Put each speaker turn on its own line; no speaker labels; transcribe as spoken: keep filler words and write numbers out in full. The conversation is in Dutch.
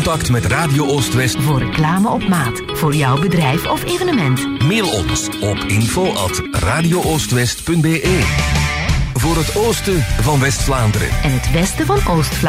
contact met Radio Oost-West
voor reclame op maat, voor jouw bedrijf of evenement.
Mail ons op info at radio oostwest punt be. Voor het oosten van West-Vlaanderen
En het westen van Oost-Vlaanderen.